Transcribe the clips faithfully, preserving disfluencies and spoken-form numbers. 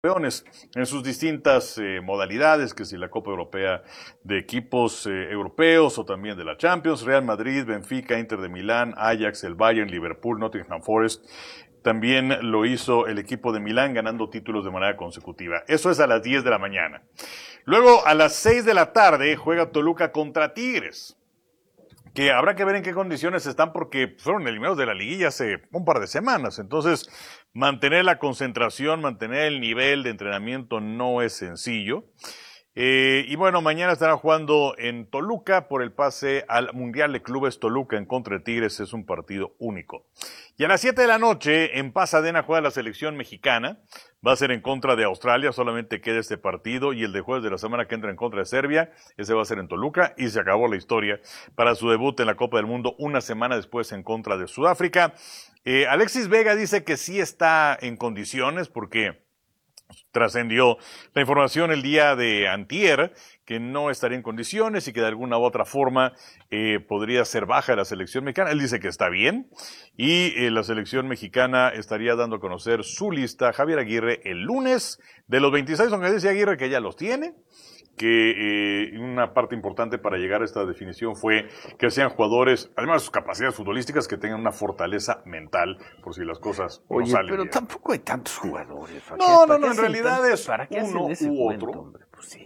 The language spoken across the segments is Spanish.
campeones en sus distintas eh, modalidades, que si la Copa Europea de equipos eh, europeos o también de la Champions, Real Madrid, Benfica, Inter de Milán, Ajax, el Bayern, Liverpool, Nottingham Forest. También lo hizo el equipo de Milán ganando títulos de manera consecutiva. Eso es a las diez de la mañana. Luego a las seis de la tarde juega Toluca contra Tigres, que habrá que ver en qué condiciones están porque fueron eliminados de la liguilla hace un par de semanas. Entonces, mantener la concentración, mantener el nivel de entrenamiento no es sencillo. Eh, y bueno, mañana estará jugando en Toluca por el pase al Mundial de Clubes. Toluca en contra de Tigres es un partido único. Y a las siete de la noche en Pasadena juega la selección mexicana. Va a ser en contra de Australia, solamente queda este partido, y el de jueves de la semana que entra en contra de Serbia, ese va a ser en Toluca, y se acabó la historia para su debut en la Copa del Mundo una semana después en contra de Sudáfrica. Eh, Alexis Vega dice que sí está en condiciones porque trascendió la información el día de antier que no estaría en condiciones y que de alguna u otra forma eh, podría ser baja de la selección mexicana. Él dice que está bien y eh, la selección mexicana estaría dando a conocer su lista, Javier Aguirre, el lunes de los veintiséis, aunque dice Aguirre que ya los tiene, que eh, una parte importante para llegar a esta definición fue que sean jugadores, además de sus capacidades futbolísticas, que tengan una fortaleza mental por si las cosas Oye, no salen pero bien. tampoco hay tantos jugadores. No, no, no, en realidad es uno u cuento, otro. hombre? Pues sí.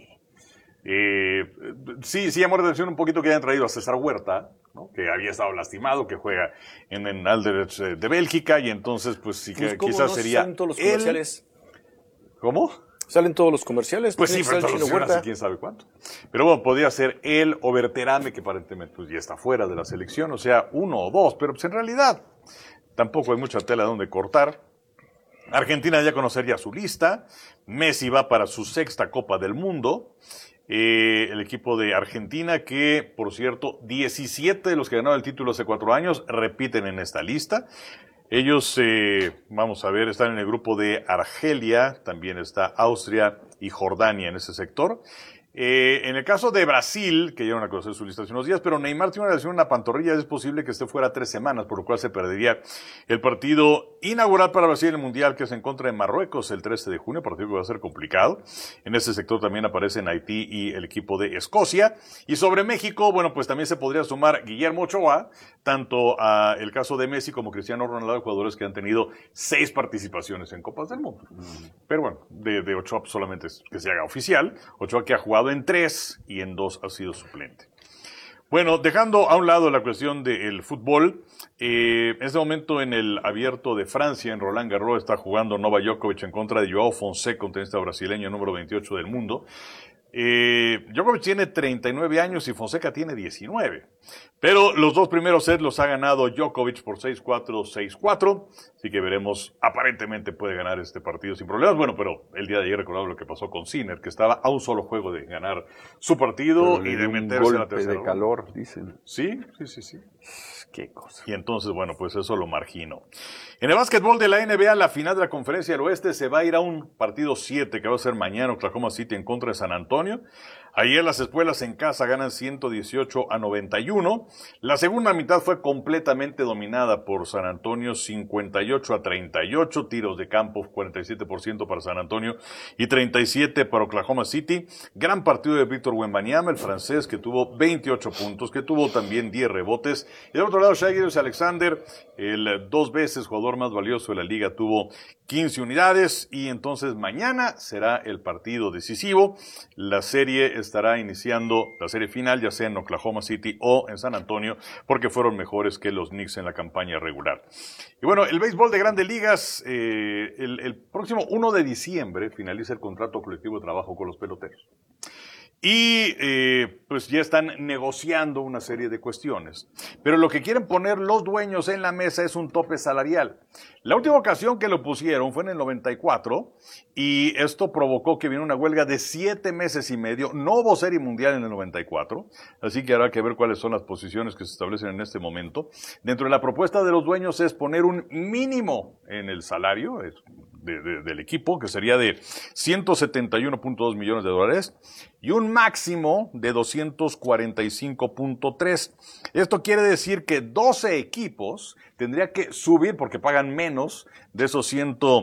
Eh, sí, sí llamó la atención un poquito que hayan traído a César Huerta, ¿no? Que había estado lastimado, que juega en el Anderlecht de Bélgica, y entonces pues sí que pues, quizás no sería salen todos los él. comerciales. ¿Cómo? Salen todos los comerciales. Pues sí, pero sale todos Chino los Huerta. quién sabe cuánto. Pero bueno, podría ser él o Berterame, que aparentemente pues ya está fuera de la selección, o sea, uno o dos, pero pues en realidad tampoco hay mucha tela donde cortar. Argentina ya conocería su lista. Messi va para su sexta Copa del Mundo. Eh, el equipo de Argentina, que por cierto, diecisiete de los que ganaron el título hace cuatro años repiten en esta lista. Ellos, eh, vamos a ver, están en el grupo de Argelia, también está Austria y Jordania en ese sector. Eh, en el caso de Brasil, que dieron a conocer su lista hace unos días, pero Neymar tiene una lesión en la pantorrilla, es posible que esté fuera tres semanas, por lo cual se perdería el partido inaugural para Brasil en el Mundial, que es en contra de Marruecos el trece de junio, partido que va a ser complicado. En ese sector también aparecen Haití y el equipo de Escocia. Y sobre México, bueno, pues también se podría sumar Guillermo Ochoa, tanto a el caso de Messi como Cristiano Ronaldo, jugadores que han tenido seis participaciones en Copas del Mundo. Pero bueno, de, de Ochoa pues solamente es que se haga oficial. Ochoa que ha jugado en tres y en dos ha sido suplente. Bueno, dejando a un lado la cuestión del fútbol, eh, en este momento en el Abierto de Francia, en Roland Garros, está jugando Novak Djokovic en contra de Joao Fonseca, un tenista brasileño número veintiocho del mundo. Eh, Djokovic tiene treinta y nueve años y Fonseca tiene diecinueve. Pero los dos primeros sets los ha ganado Djokovic por seis cuatro, seis cuatro. Así que veremos, aparentemente puede ganar este partido sin problemas. Bueno, pero el día de ayer recordaba lo que pasó con Sinner, que estaba a un solo juego de ganar su partido Pero y de un meterse en la golpe tercera de ronda. calor, dicen. Sí, sí, sí, sí. Qué cosa. Y entonces, bueno, pues eso lo margino. En el básquetbol de la N B A, la final de la Conferencia del Oeste se va a ir a un partido siete que va a ser mañana, Oklahoma City en contra de San Antonio. Ayer las espuelas en casa ganan ciento dieciocho a noventa y uno. La segunda mitad fue completamente dominada por San Antonio, cincuenta y ocho a treinta y ocho. Tiros de campo, cuarenta y siete por ciento para San Antonio y treinta y siete para Oklahoma City. Gran partido de Víctor Wembanyama, el francés, que tuvo veintiocho puntos, que tuvo también diez rebotes. Y del otro lado, Shai Gilgeous-Alexander, el dos veces jugador más valioso de la liga, tuvo quince unidades. Y entonces mañana será el partido decisivo. La serie estará iniciando, la serie final, ya sea en Oklahoma City o en San Antonio, porque fueron mejores que los Knicks en la campaña regular. Y bueno, el béisbol de Grandes Ligas, eh, el, el próximo uno de diciembre finaliza el contrato colectivo de trabajo con los peloteros. Y eh, pues ya están negociando una serie de cuestiones. Pero lo que quieren poner los dueños en la mesa es un tope salarial. La última ocasión que lo pusieron fue en el noventa y cuatro y esto provocó que vino una huelga de siete meses y medio. No hubo serie mundial en el noventa y cuatro, así que habrá que ver cuáles son las posiciones que se establecen en este momento. Dentro de la propuesta de los dueños es poner un mínimo en el salario de, de, del equipo, que sería de ciento setenta y uno punto dos millones de dólares, y un máximo de doscientos cuarenta y cinco punto tres. Esto quiere decir que doce equipos tendrían que subir, porque pagan menos de esos ciento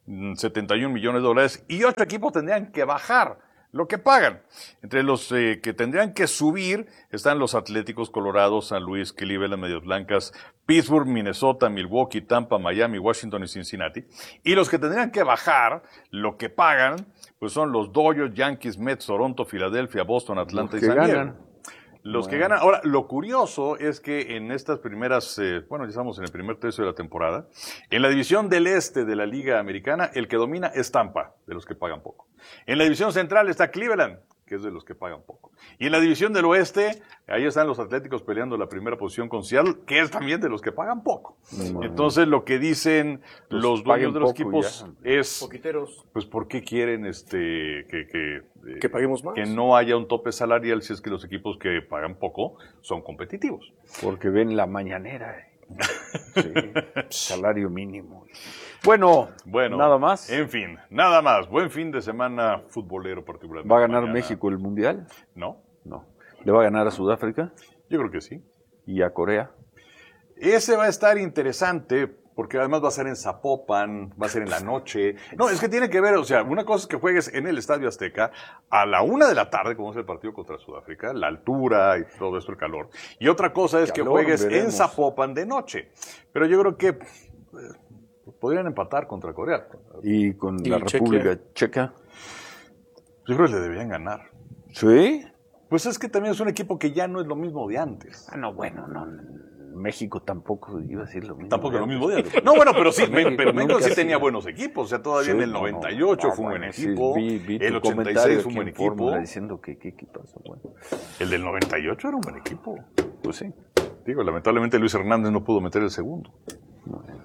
setenta y un millones de dólares, y ocho equipos tendrían que bajar lo que pagan. Entre los eh, que tendrían que subir están los Atléticos Colorados, San Luis, Cleveland, Medias Blancas, Pittsburgh, Minnesota, Milwaukee, Tampa, Miami, Washington y Cincinnati. Y los que tendrían que bajar lo que pagan, pues son los Dodgers, Yankees, Mets, Toronto, Filadelfia, Boston, Atlanta Los y que San Diego. ganan. Los Bueno. que ganan. Ahora, lo curioso es que en estas primeras, eh, bueno, ya estamos en el primer tercio de la temporada, en la división del este de la Liga Americana, el que domina es Tampa, de los que pagan poco. En la división central está Cleveland, que es de los que pagan poco. Y en la división del oeste, ahí están los Atléticos peleando la primera posición con Seattle, que es también de los que pagan poco. Bueno. Entonces, lo que dicen Pues los paguen dueños de los poco equipos ya. es, Poquiteros. pues, ¿por qué quieren este que, que, eh, Que paguemos más. que no haya un tope salarial si es que los equipos que pagan poco son competitivos? Porque ven la mañanera. Sí, salario mínimo. Bueno, Bueno, nada más. En fin, nada más. Buen fin de semana futbolero particularmente. ¿Va a ganar mañana. México el Mundial? No, No. ¿Le va a ganar a Sudáfrica yo creo que sí. y a Corea? Ese va a estar interesante porque además va a ser en Zapopan, va a ser en la noche. No, es que tiene que ver, o sea, una cosa es que juegues en el Estadio Azteca a la una de la tarde, como es el partido contra Sudáfrica, la altura y todo esto, el calor. Y otra cosa es Calor, que juegues en veremos. Zapopan de noche. Pero yo creo que eh, podrían empatar contra Corea. Y con ¿Y la Chequia? República Checa. Yo creo que le deberían ganar. ¿Sí? Pues es que también es un equipo que ya no es lo mismo de antes. Ah, no, bueno, no. México tampoco iba a decir lo mismo. Tampoco es lo de mismo de antes. antes. No, bueno, pero sí, México pero México nunca sí ha tenía sido. buenos equipos. O sea, todavía Sí, en el no, noventa y no. ocho Ah, fue un buen bueno, sí, equipo. vi- vi tu el ochenta y comentario seis fue un aquí buen en Fórmula equipo. diciendo que qué equipazo, bueno. El del noventa y ocho era un buen equipo. Pues sí. Digo, lamentablemente Luis Hernández no pudo meter el segundo. Bueno.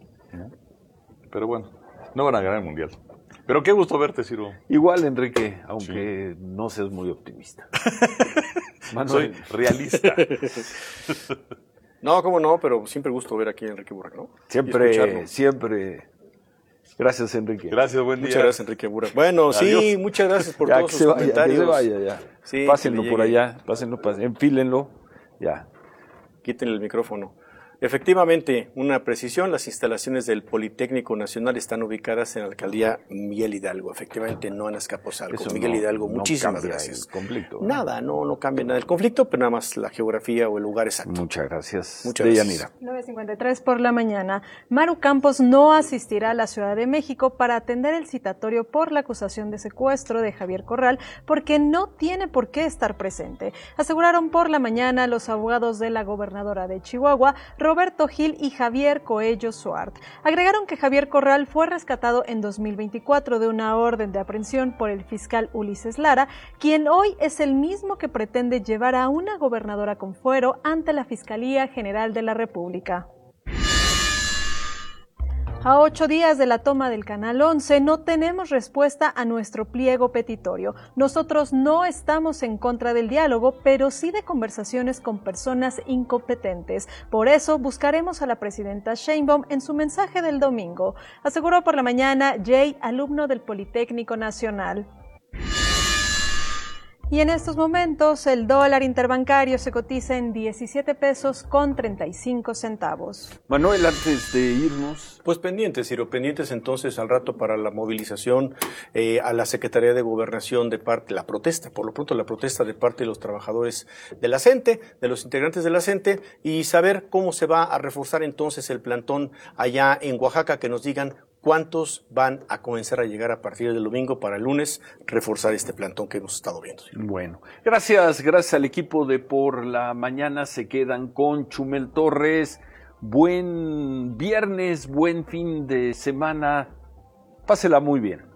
Pero bueno, no van a ganar el Mundial. Pero qué gusto verte, Ciro. Igual, Enrique, aunque no seas muy optimista. Soy Manuel, realista. No, cómo no, pero siempre gusto ver aquí a Enrique Burak, ¿no? Y siempre, escucharlo. siempre. Gracias, Enrique. Gracias, buen día. Muchas gracias, Enrique Burak. Bueno, sí, Adiós. muchas gracias por Ya todos que sus se vaya, que comentarios. se vaya ya. Sí, Pásenlo que le por llegue. allá, pásenlo, pásenlo, enfílenlo, ya. Quítenle el micrófono. Efectivamente, una precisión, las instalaciones del Politécnico Nacional están ubicadas en la alcaldía Miguel Hidalgo, efectivamente no en Azcapotzalco. Eso Miguel no- Hidalgo, no muchísimas cambia gracias. el conflicto, ¿no? Nada, no, no cambia nada el conflicto, pero nada más la geografía o el lugar exacto. Muchas gracias. Muchas Deyanira. gracias. nueve cincuenta y tres por la mañana. Maru Campos no asistirá a la Ciudad de México para atender el citatorio por la acusación de secuestro de Javier Corral porque no tiene por qué estar presente. Aseguraron por la mañana los abogados de la gobernadora de Chihuahua, Roberto Gil y Javier Coello Suart. Agregaron que Javier Corral fue rescatado en dos mil veinticuatro de una orden de aprehensión por el fiscal Ulises Lara, quien hoy es el mismo que pretende llevar a una gobernadora con fuero ante la Fiscalía General de la República. A ocho días de la toma del Canal once, no tenemos respuesta a nuestro pliego petitorio. Nosotros no estamos en contra del diálogo, pero sí de conversaciones con personas incompetentes. Por eso buscaremos a la presidenta Sheinbaum en su mensaje del domingo, aseguró por la mañana Jay, alumno del Politécnico Nacional. Y en estos momentos el dólar interbancario se cotiza en diecisiete pesos con treinta y cinco centavos. Manuel, antes de irnos, Pues pendientes, Ciro, pendientes entonces al rato para la movilización eh, a la Secretaría de Gobernación de parte, la protesta, por lo pronto la protesta de parte de los trabajadores de la CENTE, de los integrantes de la CENTE, y saber cómo se va a reforzar entonces el plantón allá en Oaxaca, que nos digan cuántos van a comenzar a llegar a partir del domingo para el lunes reforzar este plantón que hemos estado viendo. bueno, gracias, gracias al equipo de Por la Mañana, se quedan con Chumel Torres, buen viernes, buen fin de semana, pásela muy bien.